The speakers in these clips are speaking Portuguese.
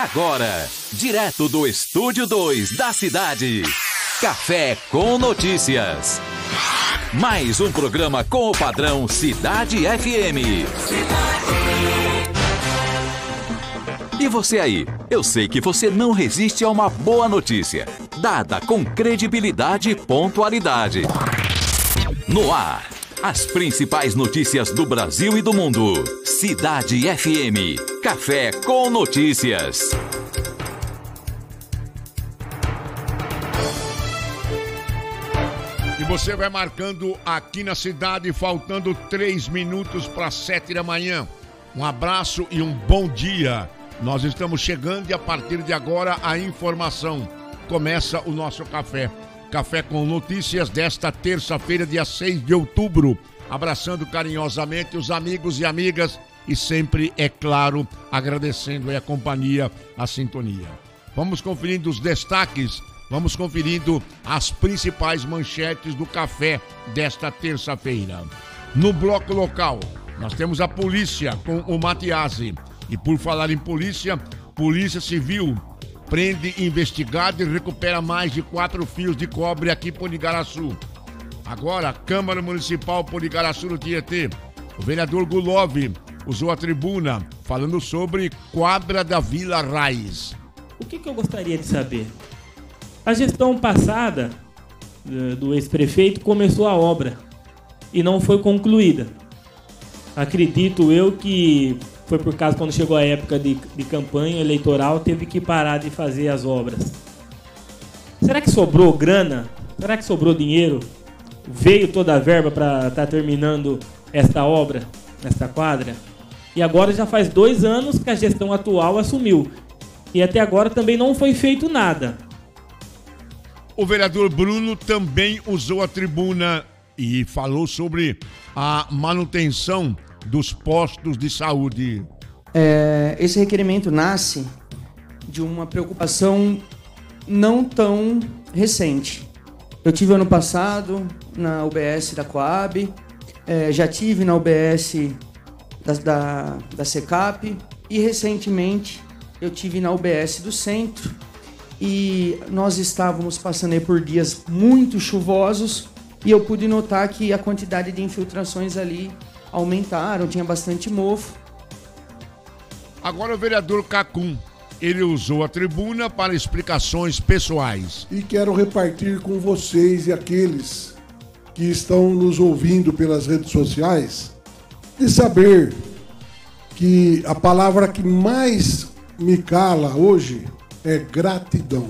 Agora, direto do Estúdio 2 da cidade, Café com Notícias. Mais um programa com o padrão Cidade FM. E você aí, eu sei que você não resiste a uma boa notícia, dada com credibilidade e pontualidade. No ar, as principais notícias do Brasil e do mundo. Cidade FM, Café com Notícias. E você vai marcando aqui na cidade, faltando 3 minutos para 7 da manhã. Um abraço e um bom dia. Nós estamos chegando e a partir de agora a informação. Começa o nosso café. Café com Notícias desta terça-feira, dia 6 de outubro. Abraçando carinhosamente os amigos e amigas e sempre, é claro, agradecendo a companhia, a sintonia. Vamos conferindo os destaques, vamos conferindo as principais manchetes do café desta terça-feira. No bloco local, nós temos a polícia com o Matiasi. E por falar em polícia, Polícia Civil prende investigado e recupera mais de 4 fios de cobre aqui em Poligaraçu. Agora, a Câmara Municipal Poligaraçu do Tietê, o vereador Gulov usou a tribuna falando sobre quadra da Vila Raiz. O que eu gostaria de saber? A gestão passada do ex-prefeito começou a obra e não foi concluída. Acredito eu que foi por causa quando chegou a época de campanha eleitoral, teve que parar de fazer as obras. Será que sobrou grana? Será que sobrou dinheiro? Veio toda a verba para estar terminando esta obra, esta quadra? E agora já faz 2 anos que a gestão atual assumiu. E até agora também não foi feito nada. O vereador Bruno também usou a tribuna e falou sobre a manutenção dos postos de saúde. Esse requerimento nasce de uma preocupação não tão recente. Eu tive ano passado na UBS da Coab, já tive na UBS da Secap e recentemente eu tive na UBS do Centro e nós estávamos passando aí por dias muito chuvosos e eu pude notar que a quantidade de infiltrações ali aumentaram, tinha bastante mofo. Agora o vereador Cacum, ele usou a tribuna para explicações pessoais. E quero repartir com vocês e aqueles que estão nos ouvindo pelas redes sociais, de saber que a palavra que mais me cala hoje é gratidão.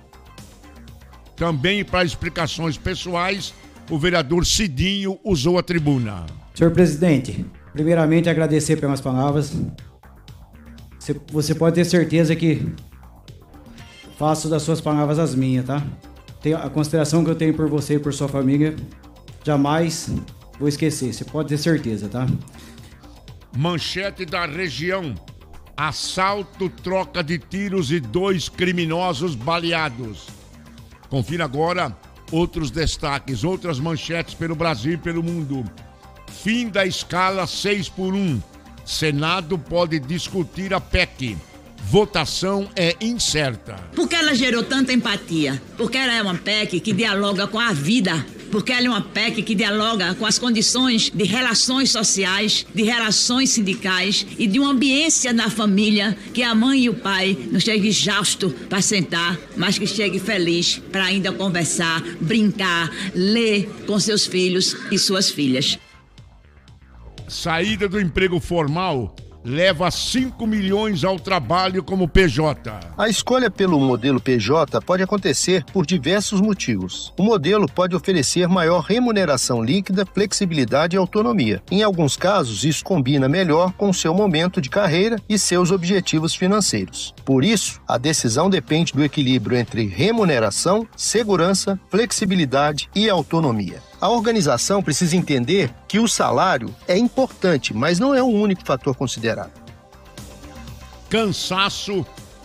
Também para explicações pessoais, o vereador Cidinho usou a tribuna. Senhor presidente, primeiramente agradecer pelas palavras. Você pode ter certeza que faço das suas palavras as minhas, tá? A consideração que eu tenho por você e por sua família, jamais vou esquecer, você pode ter certeza, tá? Manchete da região. Assalto, troca de tiros e 2 criminosos baleados. Confira agora outros destaques, outras manchetes pelo Brasil e pelo mundo. Fim da escala 6x1. Senado pode discutir a PEC. Votação é incerta. Porque ela gerou tanta empatia? Porque ela é uma PEC que dialoga com a vida. Porque ela é uma PEC que dialoga com as condições de relações sociais, de relações sindicais e de uma ambiência na família que a mãe e o pai não cheguem exausto para sentar, mas que chegue feliz para ainda conversar, brincar, ler com seus filhos e suas filhas. Saída do emprego formal leva 5 milhões ao trabalho como PJ. A escolha pelo modelo PJ pode acontecer por diversos motivos. O modelo pode oferecer maior remuneração líquida, flexibilidade e autonomia. Em alguns casos, isso combina melhor com o seu momento de carreira e seus objetivos financeiros. Por isso, a decisão depende do equilíbrio entre remuneração, segurança, flexibilidade e autonomia. A organização precisa entender que o salário é importante, mas não é o único fator considerado. Cansaço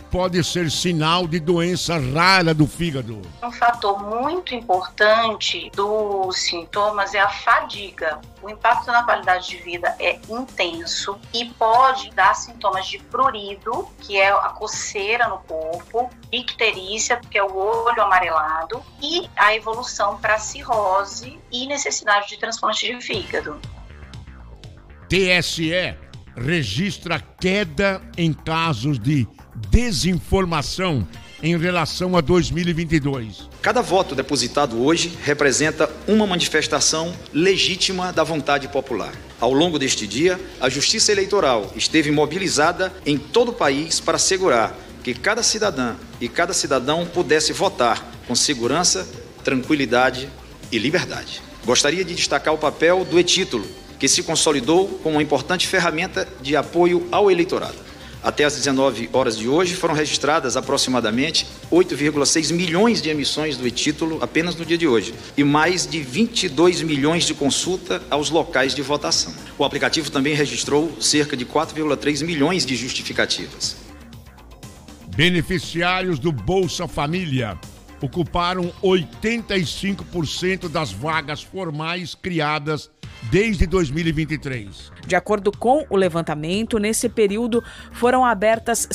pode ser sinal de doença rara do fígado. Um fator muito importante dos sintomas é a fadiga. O impacto na qualidade de vida é intenso e pode dar sintomas de prurido, que é a coceira no corpo, icterícia, que é o olho amarelado, e a evolução para cirrose e necessidade de transplante de fígado. TSE registra queda em casos de desinformação em relação a 2022. Cada voto depositado hoje representa uma manifestação legítima da vontade popular. Ao longo deste dia, a Justiça Eleitoral esteve mobilizada em todo o país para assegurar que cada cidadã e cada cidadão pudesse votar com segurança, tranquilidade e liberdade. Gostaria de destacar o papel do e-título, que se consolidou como uma importante ferramenta de apoio ao eleitorado. Até às 19 horas de hoje foram registradas aproximadamente 8,6 milhões de emissões do e-título apenas no dia de hoje e mais de 22 milhões de consulta aos locais de votação. O aplicativo também registrou cerca de 4,3 milhões de justificativas. Beneficiários do Bolsa Família ocuparam 85% das vagas formais criadas desde 2023. De acordo com o levantamento, nesse período foram abertas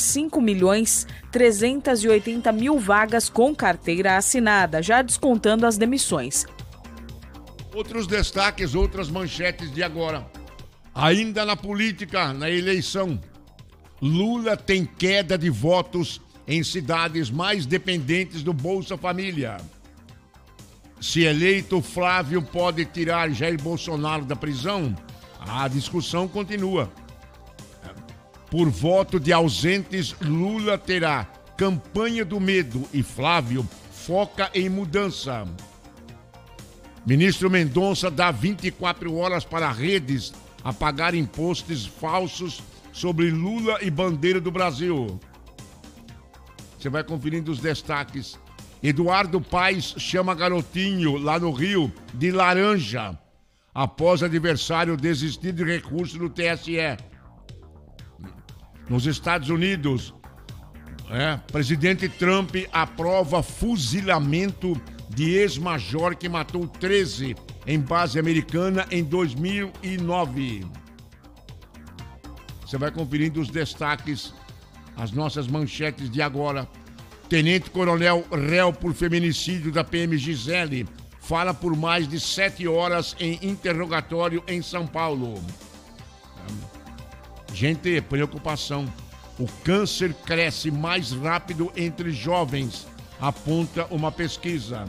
5.380.000 vagas com carteira assinada, já descontando as demissões. Outros destaques, outras manchetes de agora. Ainda na política, na eleição, Lula tem queda de votos em cidades mais dependentes do Bolsa Família. Se eleito, Flávio pode tirar Jair Bolsonaro da prisão? A discussão continua. Por voto de ausentes, Lula terá campanha do medo e Flávio foca em mudança. Ministro Mendonça dá 24 horas para redes apagar impostos falsos sobre Lula e bandeira do Brasil. Você vai conferindo os destaques. Eduardo Paes chama garotinho lá no Rio de laranja após adversário desistir de recurso no TSE. Nos Estados Unidos, presidente Trump aprova fuzilamento de ex-major que matou 13 em base americana em 2009. Você vai conferindo os destaques, as nossas manchetes de agora. Tenente-coronel réu por feminicídio da PM Gisele fala por mais de 7 horas em interrogatório em São Paulo. Gente, preocupação. O câncer cresce mais rápido entre jovens, aponta uma pesquisa.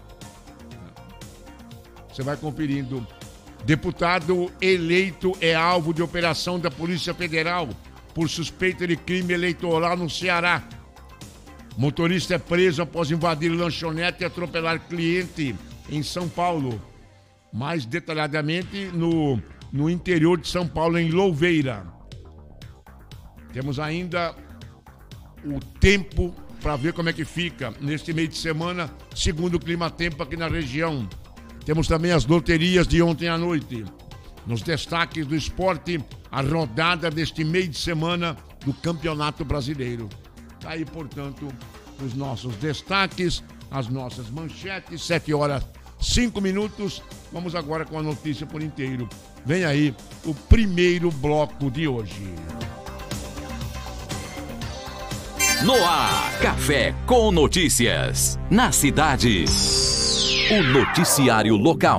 Você vai conferindo. Deputado eleito é alvo de operação da Polícia Federal por suspeita de crime eleitoral no Ceará. Motorista é preso após invadir lanchonete e atropelar cliente em São Paulo. Mais detalhadamente no interior de São Paulo, em Louveira. Temos ainda o tempo para ver como é que fica neste meio de semana, segundo o clima-tempo aqui na região. Temos também as loterias de ontem à noite. Nos destaques do esporte, a rodada deste meio de semana do Campeonato Brasileiro. Tá aí, portanto, os nossos destaques, as nossas manchetes, 7 horas 5 minutos. Vamos agora com a notícia por inteiro. Vem aí o primeiro bloco de hoje. No ar, Café com Notícias. Na cidade, o noticiário local.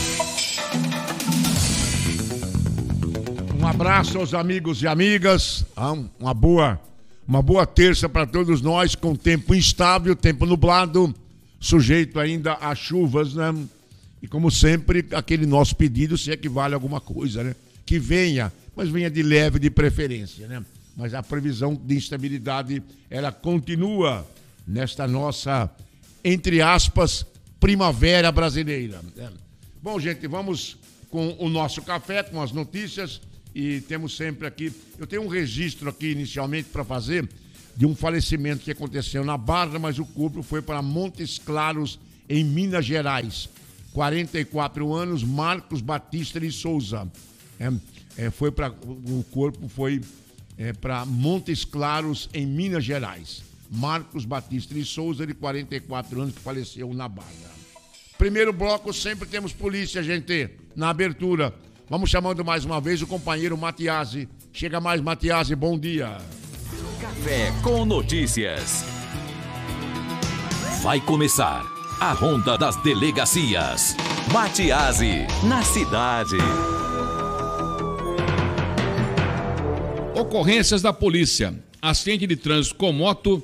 Um abraço aos amigos e amigas. Uma boa terça para todos nós, com tempo instável, tempo nublado, sujeito ainda a chuvas, né? E como sempre, aquele nosso pedido, se é que vale alguma coisa, né? Que venha, mas venha de leve de preferência, né? Mas a previsão de instabilidade, ela continua nesta nossa, entre aspas, primavera brasileira. Bom, gente, vamos com o nosso café, com as notícias. E temos sempre aqui, eu tenho um registro aqui inicialmente para fazer de um falecimento que aconteceu na Barra, mas o corpo foi para Montes Claros, em Minas Gerais. 44 anos, Marcos Batista de Souza. O corpo foi para Montes Claros, em Minas Gerais. Marcos Batista de Souza, de 44 anos, que faleceu na bala. Primeiro bloco, sempre temos polícia, gente, na abertura. Vamos chamando mais uma vez o companheiro Matiasi. Chega mais, Matiasi, bom dia. Café com notícias. Vai começar a Ronda das Delegacias. Matiasi, na cidade. Ocorrências da polícia. Acidente de trânsito com moto,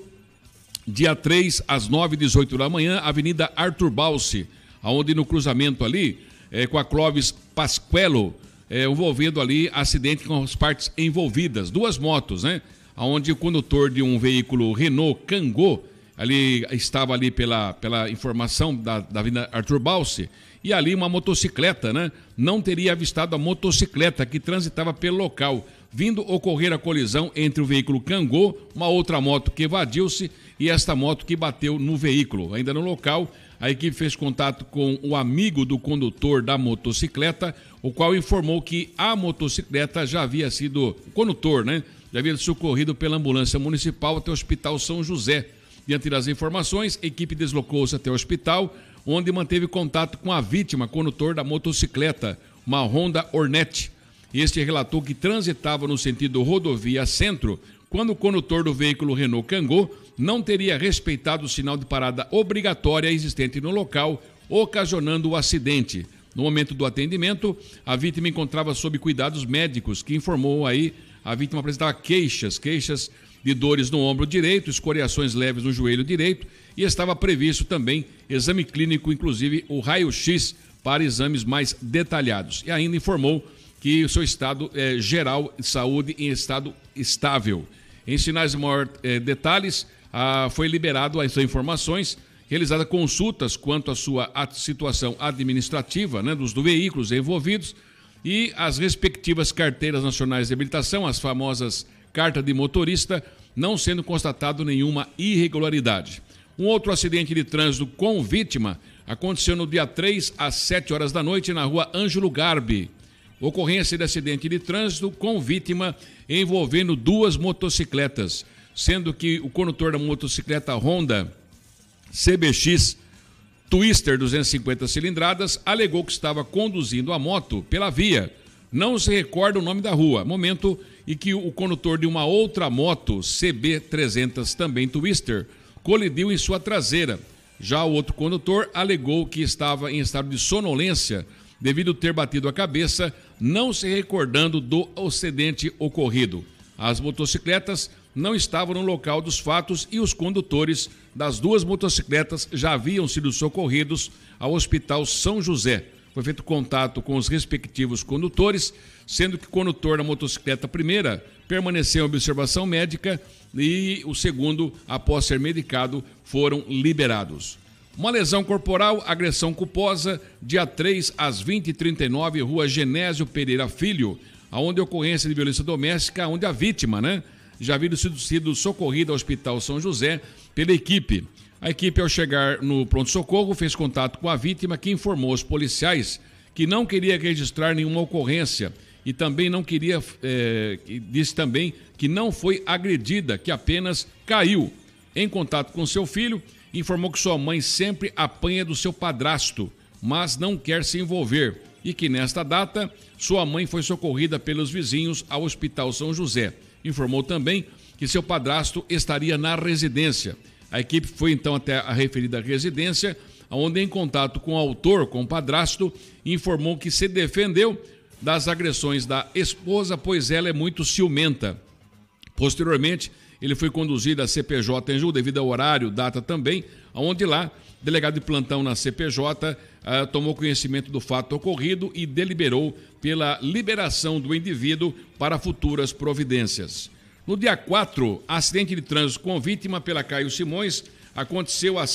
dia 3 às 9h18 da manhã, Avenida Arthur Balsi, onde no cruzamento ali, com a Clóvis Pasquello, envolvendo ali acidente com as partes envolvidas. Duas motos, né? Onde o condutor de um veículo Renault Kangoo, ali estava ali pela informação da Avenida Arthur Balsi, e ali uma motocicleta, né? Não teria avistado a motocicleta que transitava pelo local, vindo ocorrer a colisão entre o veículo Kangoo, uma outra moto que evadiu-se e esta moto que bateu no veículo. Ainda no local, a equipe fez contato com o amigo do condutor da motocicleta, o qual informou que a motocicleta já havia sido, o condutor, né? Já havia sido socorrido pela ambulância municipal até o Hospital São José. Diante das informações, a equipe deslocou-se até o hospital, onde manteve contato com a vítima, condutor da motocicleta, uma Honda Hornet. Este relatou que transitava no sentido rodovia centro, quando o condutor do veículo Renault Kangoo não teria respeitado o sinal de parada obrigatória existente no local, ocasionando o acidente. No momento do atendimento, a vítima encontrava sob cuidados médicos, que informou aí, a vítima apresentava queixas de dores no ombro direito, escoriações leves no joelho direito, e estava previsto também exame clínico, inclusive o raio-x, para exames mais detalhados. E ainda informou que o seu estado geral de saúde em estado estável. Em sinais de maior detalhes, foi liberado as informações, realizadas consultas quanto à sua situação administrativa, né, dos veículos envolvidos, e as respectivas carteiras nacionais de habilitação, as famosas carta de motorista, não sendo constatado nenhuma irregularidade. Um outro acidente de trânsito com vítima aconteceu no dia 3 às 7 horas da noite na rua Ângelo Garbi. Ocorrência de acidente de trânsito com vítima envolvendo duas motocicletas, sendo que o condutor da motocicleta Honda CBX Twister 250 cilindradas alegou que estava conduzindo a moto pela via. Não se recorda o nome da rua, momento em que o condutor de uma outra moto CB300, também Twister, colidiu em sua traseira. Já o outro condutor alegou que estava em estado de sonolência devido a ter batido a cabeça, não se recordando do acidente ocorrido. As motocicletas não estavam no local dos fatos e os condutores das duas motocicletas já haviam sido socorridos ao Hospital São José. Foi feito contato com os respectivos condutores, sendo que o condutor da motocicleta primeira permaneceu em observação médica e o segundo, após ser medicado, foram liberados. Uma lesão corporal, agressão culposa, dia 3 às 20h39, rua Genésio Pereira Filho, onde a ocorrência de violência doméstica, onde a vítima, já havia sido socorrida ao Hospital São José pela equipe. A equipe, ao chegar no pronto-socorro, fez contato com a vítima, que informou aos policiais que não queria registrar nenhuma ocorrência e também não queria, disse também que não foi agredida, que apenas caiu. Em contato com seu filho, informou que sua mãe sempre apanha do seu padrasto, mas não quer se envolver e que nesta data sua mãe foi socorrida pelos vizinhos ao Hospital São José. Informou também que seu padrasto estaria na residência. A equipe foi então até a referida residência, onde em contato com o autor, com o padrasto, informou que se defendeu das agressões da esposa, pois ela é muito ciumenta. Posteriormente, ele foi conduzido à CPJ em Ju, devido ao horário, data também, onde lá, delegado de plantão na CPJ, tomou conhecimento do fato ocorrido e deliberou pela liberação do indivíduo para futuras providências. No dia 4, acidente de trânsito com vítima pela Caio Simões aconteceu às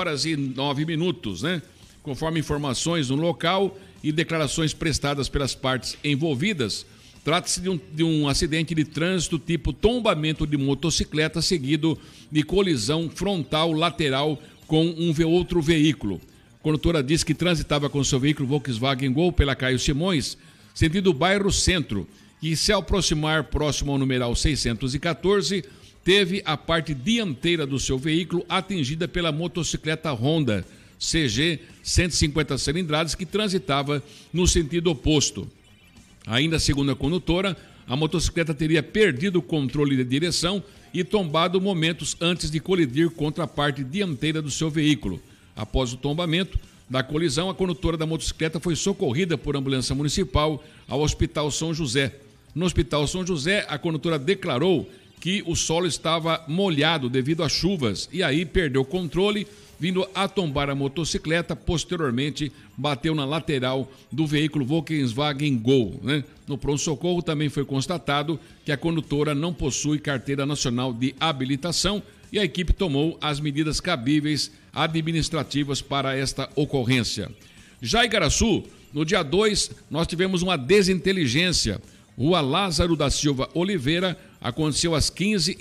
5h09, Conforme informações no local e declarações prestadas pelas partes envolvidas, trata-se de um acidente de trânsito tipo tombamento de motocicleta seguido de colisão frontal lateral com um outro veículo. A condutora disse que transitava com seu veículo Volkswagen Gol pela Caio Simões, sentido bairro Centro, que, se aproximar próximo ao numeral 614, teve a parte dianteira do seu veículo atingida pela motocicleta Honda CG 150 cilindradas que transitava no sentido oposto. Ainda segundo a condutora, a motocicleta teria perdido o controle de direção e tombado momentos antes de colidir contra a parte dianteira do seu veículo. Após o tombamento da colisão, a condutora da motocicleta foi socorrida por ambulância municipal ao Hospital São José. No Hospital São José, a condutora declarou que o solo estava molhado devido às chuvas e aí perdeu o controle, vindo a tombar a motocicleta. Posteriormente, bateu na lateral do veículo Volkswagen Gol, né? No pronto-socorro também foi constatado que a condutora não possui carteira nacional de habilitação e a equipe tomou as medidas cabíveis administrativas para esta ocorrência. Já em Igaraçu, no dia 2, nós tivemos uma desinteligência. Rua Lázaro da Silva Oliveira, aconteceu às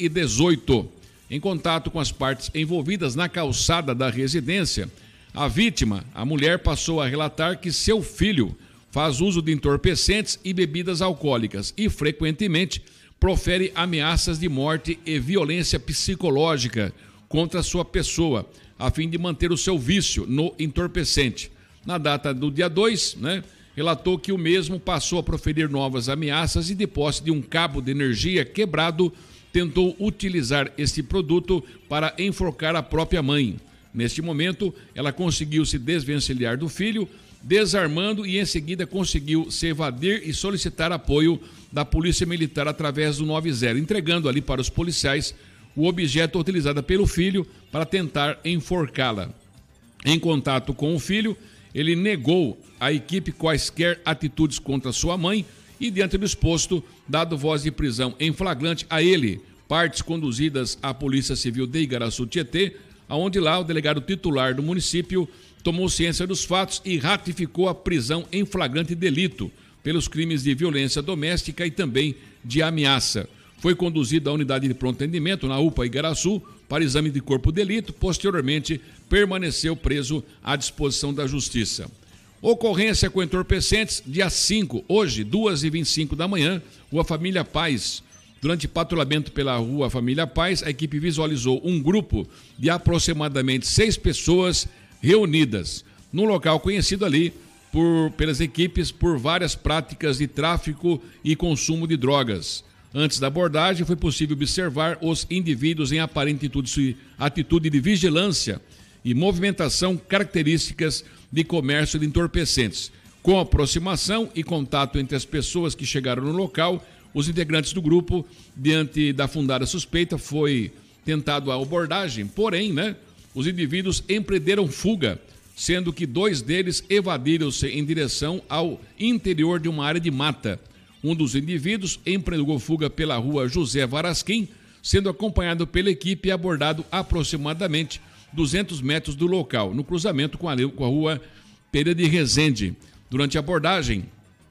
15h18. Em contato com as partes envolvidas na calçada da residência, a vítima, a mulher, passou a relatar que seu filho faz uso de entorpecentes e bebidas alcoólicas e, frequentemente, profere ameaças de morte e violência psicológica contra sua pessoa, a fim de manter o seu vício no entorpecente. Na data do dia 2, relatou que o mesmo passou a proferir novas ameaças e, de posse de um cabo de energia quebrado, tentou utilizar este produto para enforcar a própria mãe. Neste momento, ela conseguiu se desvencilhar do filho, desarmando, e em seguida conseguiu se evadir e solicitar apoio da Polícia Militar através do 90, entregando ali para os policiais o objeto utilizado pelo filho para tentar enforcá-la. Em contato com o filho, ele negou à equipe quaisquer atitudes contra sua mãe e, diante do exposto, dado voz de prisão em flagrante a ele, partes conduzidas à Polícia Civil de Igaraçu-Tietê, aonde lá o delegado titular do município tomou ciência dos fatos e ratificou a prisão em flagrante delito pelos crimes de violência doméstica e também de ameaça. Foi conduzido à unidade de pronto atendimento na UPA Igaraçu para exame de corpo de delito. Posteriormente, permaneceu preso à disposição da Justiça. Ocorrência com entorpecentes, dia 5, hoje, 2h25 da manhã, Rua Família Paz. Durante patrulhamento pela Rua Família Paz, a equipe visualizou um grupo de aproximadamente 6 pessoas reunidas num local conhecido ali pelas equipes por várias práticas de tráfico e consumo de drogas. Antes da abordagem, foi possível observar os indivíduos em aparente atitude de vigilância e movimentação características de comércio de entorpecentes. Com aproximação e contato entre as pessoas que chegaram no local, os integrantes do grupo, diante da fundada suspeita, foi tentado a abordagem, porém, os indivíduos empreenderam fuga, sendo que 2 deles evadiram-se em direção ao interior de uma área de mata. Um dos indivíduos empreendeu fuga pela rua José Varasquim, sendo acompanhado pela equipe e abordado aproximadamente 200 metros do local, no cruzamento com a rua Pereira de Rezende. Durante a abordagem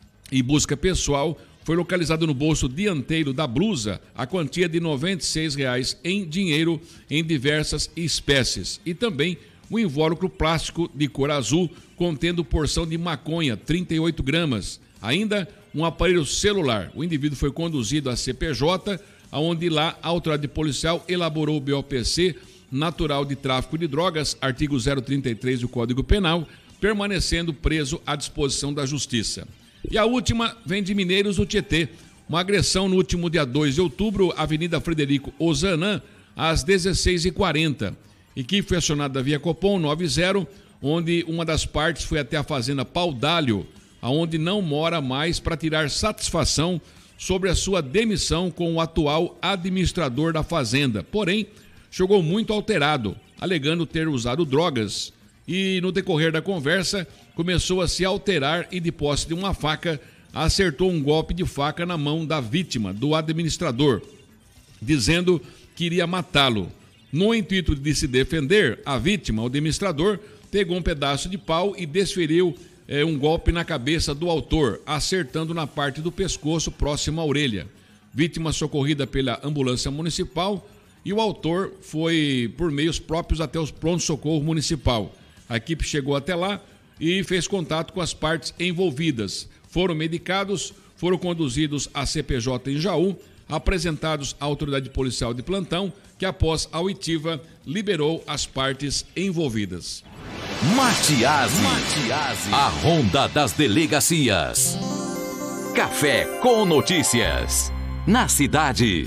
e busca pessoal, foi localizado no bolso dianteiro da blusa a quantia de R$ 96 em dinheiro em diversas espécies e também um invólucro plástico de cor azul contendo porção de maconha, 38 gramas. Ainda um aparelho celular. O indivíduo foi conduzido à CPJ, onde lá a autoridade policial elaborou o BOPC natural de tráfico de drogas, artigo 033 do Código Penal, permanecendo preso à disposição da Justiça. E a última vem de Mineiros do Tietê. Uma agressão no último dia 2 de outubro, Avenida Frederico Ozanam, às 16h40. Equipe foi acionada via Copom 90, onde uma das partes foi até a fazenda Paudalho, aonde não mora mais, para tirar satisfação sobre a sua demissão com o atual administrador da fazenda. Porém, chegou muito alterado, alegando ter usado drogas. E no decorrer da conversa, começou a se alterar e, de posse de uma faca, acertou um golpe de faca na mão da vítima, do administrador, dizendo que iria matá-lo. No intuito de se defender, a vítima, o administrador, pegou um pedaço de pau e desferiu um golpe na cabeça do autor, acertando na parte do pescoço próximo à orelha. Vítima socorrida pela ambulância municipal e o autor foi por meios próprios até os pronto-socorro municipal. A equipe chegou até lá e fez contato com as partes envolvidas. Foram medicados, foram conduzidos à CPJ em Jaú, apresentados à autoridade policial de plantão, que após a oitiva liberou as partes envolvidas. Matiase, a ronda das delegacias. Café com notícias. Na cidade.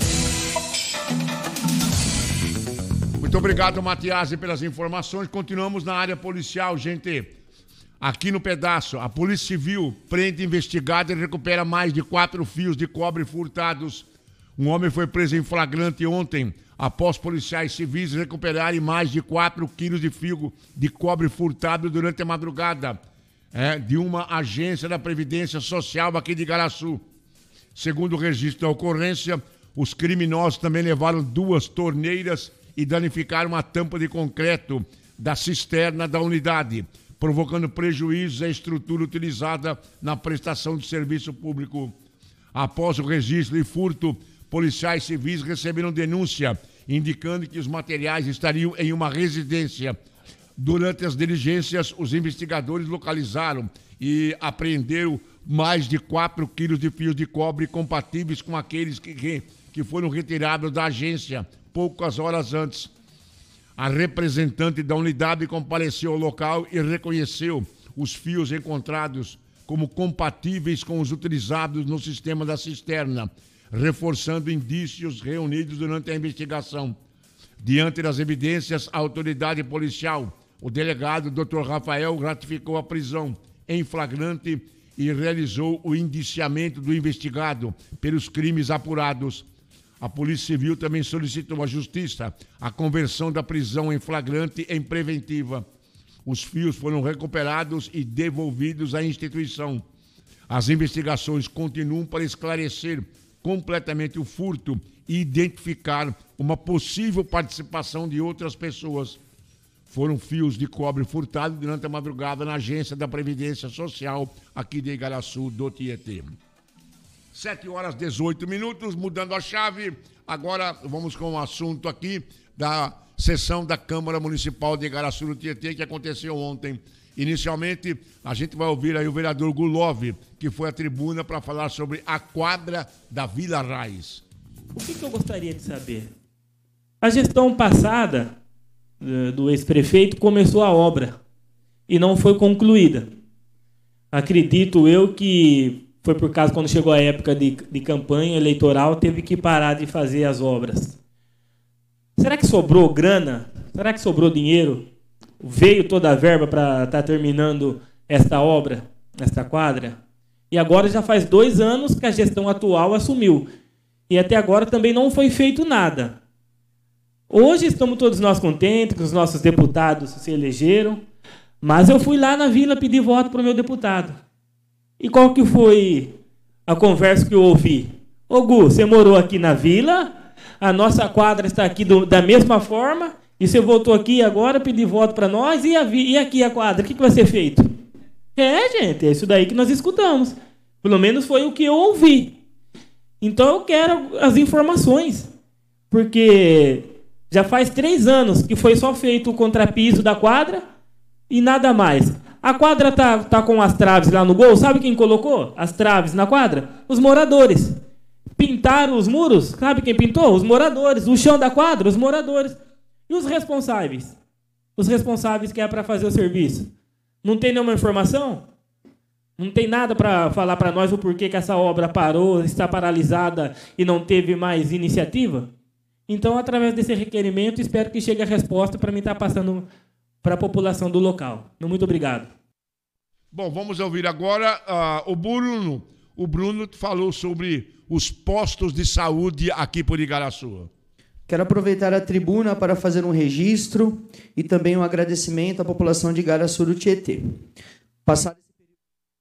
Muito obrigado, Matiase, pelas informações. Continuamos na área policial, gente. Aqui no pedaço, a Polícia Civil prende investigado e recupera mais de 4 fios de cobre furtados. Um homem foi preso em flagrante ontem, após policiais civis recuperarem mais de 4 quilos de fio de cobre furtado durante a madrugada de uma agência da Previdência Social aqui de Igaraçu. Segundo o registro da ocorrência, os criminosos também levaram 2 torneiras e danificaram uma tampa de concreto da cisterna da unidade, provocando prejuízos à estrutura utilizada na prestação de serviço público. Após o registro e furto, policiais civis receberam denúncia indicando que os materiais estariam em uma residência. Durante as diligências, os investigadores localizaram e apreenderam mais de 4 quilos de fios de cobre compatíveis com aqueles que foram retirados da agência poucas horas antes. A representante da unidade compareceu ao local e reconheceu os fios encontrados como compatíveis com os utilizados no sistema da cisterna, reforçando indícios reunidos durante a investigação. Diante das evidências, a autoridade policial, o delegado Dr. Rafael, ratificou a prisão em flagrante e realizou o indiciamento do investigado pelos crimes apurados. A Polícia Civil também solicitou à Justiça a conversão da prisão em flagrante em preventiva. Os fios foram recuperados e devolvidos à instituição. As investigações continuam para esclarecer completamente o furto e identificar uma possível participação de outras pessoas. Foram fios de cobre furtados durante a madrugada na agência da Previdência Social aqui de Igaraçu do Tietê. 7h18, mudando a chave. Agora vamos com o assunto aqui da sessão da Câmara Municipal de Igaraçu do Tietê, que aconteceu ontem. Inicialmente, a gente vai ouvir aí o vereador Gulov, que foi à tribuna para falar sobre a quadra da Vila Raiz. O que eu gostaria de saber? A gestão passada do ex-prefeito começou a obra e não foi concluída. Acredito eu que foi por causa, quando chegou a época de campanha eleitoral, teve que parar de fazer as obras. Será que sobrou grana? Será que sobrou dinheiro? Veio toda a verba para estar terminando esta obra, esta quadra? E agora já faz 2 anos que a gestão atual assumiu. E até agora também não foi feito nada. Hoje estamos todos nós contentes que os nossos deputados se elegeram, mas eu fui lá na vila pedir voto para o meu deputado. E qual que foi a conversa que eu ouvi? Ô Gu, você morou aqui na vila, a nossa quadra está aqui da mesma forma, e você voltou aqui agora pedir voto para nós, e aqui a quadra, o que vai ser feito? Gente, é isso daí que nós escutamos. Pelo menos foi o que eu ouvi. Então eu quero as informações, porque já faz 3 anos que foi só feito o contrapiso da quadra e nada mais. A quadra tá com as traves lá no gol. Sabe quem colocou as traves na quadra? Os moradores. Pintaram os muros. Sabe quem pintou? Os moradores. O chão da quadra, os moradores. E os responsáveis? Os responsáveis que é para fazer o serviço. Não tem nenhuma informação? Não tem nada para falar para nós o porquê que essa obra parou, está paralisada e não teve mais iniciativa? Então, através desse requerimento, espero que chegue a resposta para mim estar passando para a população do local. Muito obrigado. Bom, vamos ouvir agora o Bruno. O Bruno falou sobre os postos de saúde aqui por Igaraçu. Quero aproveitar a tribuna para fazer um registro e também um agradecimento à população de Igaraçu do Tietê. Passado esse período...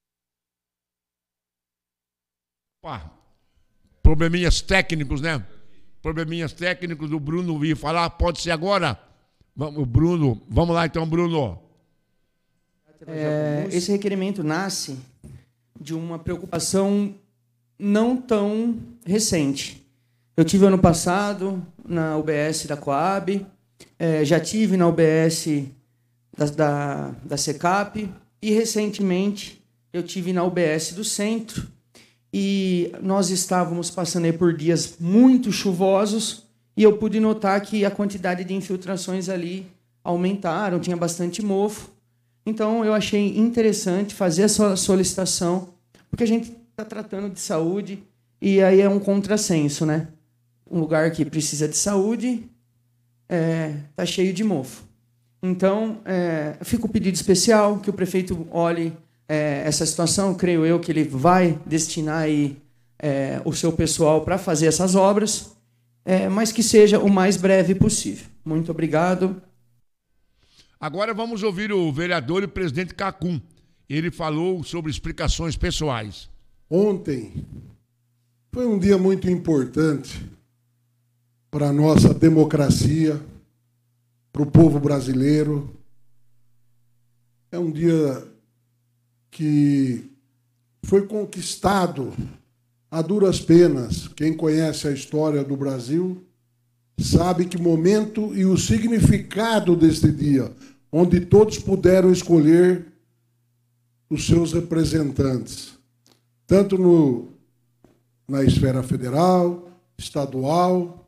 Probleminhas técnicos, né? Probleminhas técnicos do Bruno vir falar. Pode ser agora? Vamos, Bruno. Vamos lá então, Bruno. Esse requerimento nasce de uma preocupação não tão recente. Eu tive ano passado na UBS da Coab, já tive na UBS da SECAP e recentemente eu tive na UBS do Centro e nós estávamos passando aí por dias muito chuvosos e eu pude notar que a quantidade de infiltrações ali aumentaram, tinha bastante mofo. Então, eu achei interessante fazer essa solicitação, porque a gente está tratando de saúde e aí é um contrassenso, né? Um lugar que precisa de saúde está cheio de mofo. Então, fica o pedido especial que o prefeito olhe essa situação. Creio eu que ele vai destinar aí, o seu pessoal para fazer essas obras, mas que seja o mais breve possível. Muito obrigado. Agora vamos ouvir o vereador e presidente Cacum. Ele falou sobre explicações pessoais. Ontem foi um dia muito importante para a nossa democracia, para o povo brasileiro. É um dia que foi conquistado a duras penas. Quem conhece a história do Brasil sabe que momento e o significado deste dia, onde todos puderam escolher os seus representantes, tanto na esfera federal, estadual,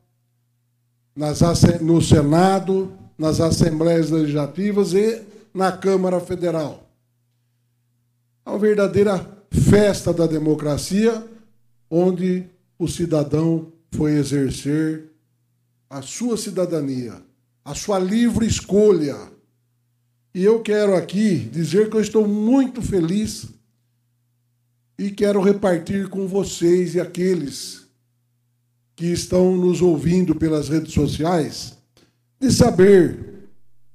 no Senado, nas Assembleias Legislativas e na Câmara Federal. É uma verdadeira festa da democracia, onde o cidadão foi exercer a sua cidadania, a sua livre escolha. E eu quero aqui dizer que eu estou muito feliz e quero repartir com vocês e aqueles que estão nos ouvindo pelas redes sociais, de saber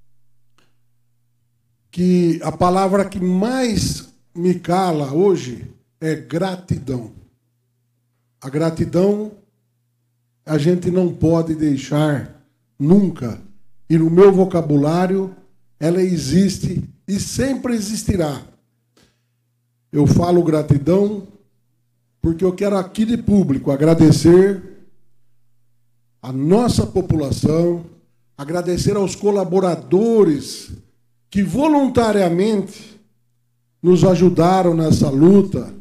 que a palavra que mais me cala hoje é gratidão. A gratidão a gente não pode deixar nunca, e no meu vocabulário ela existe e sempre existirá. Eu falo gratidão porque eu quero aqui de público agradecer a nossa população, agradecer aos colaboradores que voluntariamente nos ajudaram nessa luta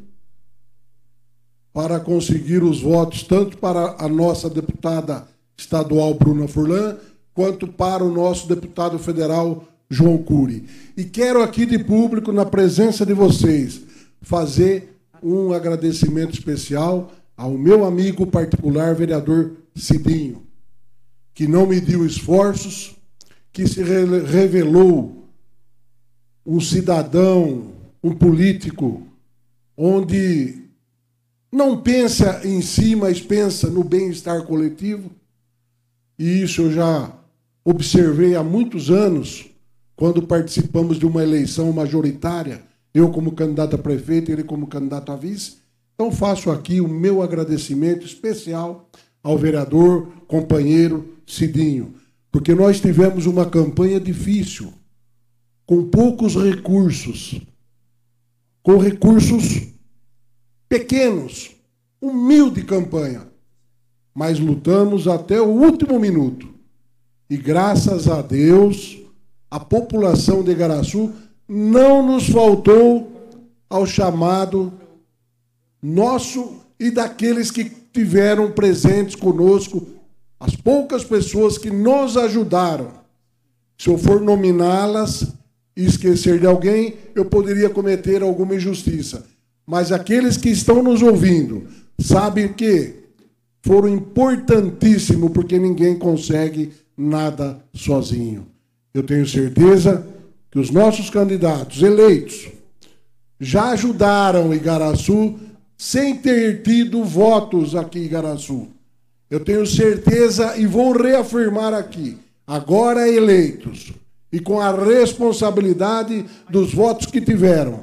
para conseguir os votos, tanto para a nossa deputada estadual Bruna Furlan, quanto para o nosso deputado federal João Cury. E quero aqui de público, na presença de vocês, fazer um agradecimento especial ao meu amigo particular, vereador Cidinho, que não mediu esforços, que se revelou um cidadão, um político, onde não pensa em si, mas pensa no bem-estar coletivo. E isso eu já observei há muitos anos, quando participamos de uma eleição majoritária, eu como candidato a prefeito, ele como candidato a vice. Então faço aqui o meu agradecimento especial ao vereador, companheiro Cidinho, porque nós tivemos uma campanha difícil, com poucos recursos, com recursos pequenos, humilde campanha, mas lutamos até o último minuto. E graças a Deus, a população de Igaraçu não nos faltou ao chamado nosso e daqueles que tiveram presentes conosco, as poucas pessoas que nos ajudaram. Se eu for nominá-las e esquecer de alguém, eu poderia cometer alguma injustiça. Mas aqueles que estão nos ouvindo sabem que foram importantíssimos, porque ninguém consegue nada sozinho. Eu tenho certeza que os nossos candidatos eleitos já ajudaram Igaraçu sem ter tido votos aqui em Igaraçu. Eu tenho certeza e vou reafirmar aqui, agora eleitos, e com a responsabilidade dos votos que tiveram,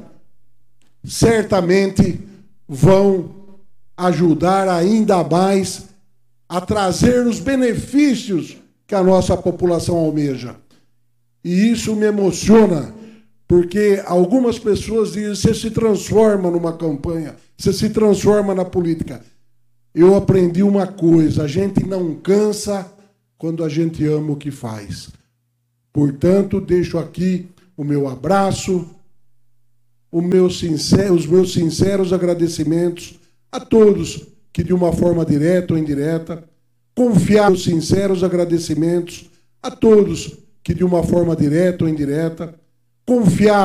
certamente vão ajudar ainda mais a trazer os benefícios que a nossa população almeja. E isso me emociona, porque algumas pessoas dizem que você se transforma numa campanha, você se transforma na política. Eu aprendi uma coisa, a gente não cansa quando a gente ama o que faz. Portanto, deixo aqui o meu abraço, os meus sinceros agradecimentos a todos que de uma forma direta ou indireta confiaram sinceros agradecimentos a todos que de uma forma direta ou indireta confiaram